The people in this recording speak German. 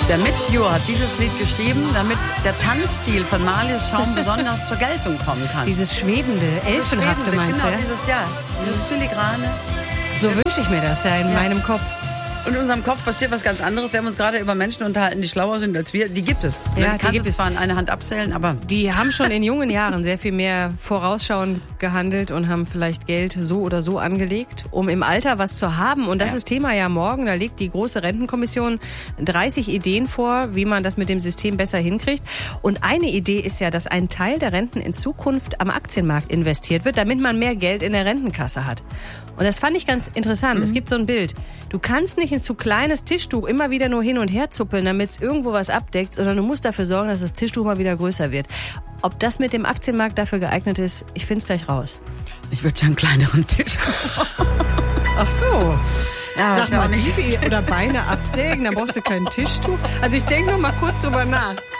Der Mitch Ure hat dieses Lied geschrieben, damit der Tanzstil von Marlies Schaum besonders zur Geltung kommen kann. Dieses schwebende, elfenhafte meinst du? Genau, dieses Filigrane. So wünsche ich mir das ja in meinem Kopf. Und in unserem Kopf passiert was ganz anderes. Wir haben uns gerade über Menschen unterhalten, die schlauer sind als wir. Die gibt es. Ja, die gibt es zwar in einer Hand abzählen, aber... Die haben schon in jungen Jahren sehr viel mehr vorausschauend gehandelt und haben vielleicht Geld so oder so angelegt, um im Alter was zu haben. Und das ist Thema ja morgen. Da legt die große Rentenkommission 30 Ideen vor, wie man das mit dem System besser hinkriegt. Und eine Idee ist ja, dass ein Teil der Renten in Zukunft am Aktienmarkt investiert wird, damit man mehr Geld in der Rentenkasse hat. Und das fand ich ganz interessant. Es gibt so ein Bild. Du kannst nicht ein zu kleines Tischtuch immer wieder nur hin und her zuppeln, damit es irgendwo was abdeckt, sondern du musst dafür sorgen, dass das Tischtuch mal wieder größer wird. Ob das mit dem Aktienmarkt dafür geeignet ist, ich find's gleich raus. Ich würde schon einen kleineren Tisch. Ach so. Ja, sag mal, Tifi oder Beine absägen, dann brauchst du kein Tischtuch. Also ich denke noch mal kurz drüber nach.